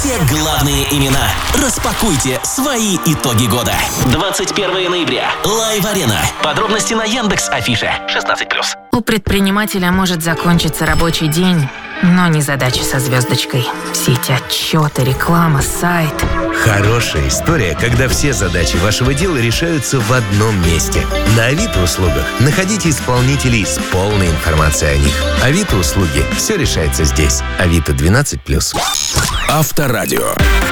все главные имена. Распакуйте свои итоги года. 21 ноября. Лайв-арена. Подробности на Яндекс.Афише. 16+. У предпринимателя может закончиться рабочий день, но не задачи со звездочкой. Все эти отчеты, реклама, сайт. Хорошая история, когда все задачи вашего дела решаются в одном месте. На Авито-услугах находите исполнителей с полной информацией о них. Авито-услуги. Все решается здесь. Авито 12+. Авторадио.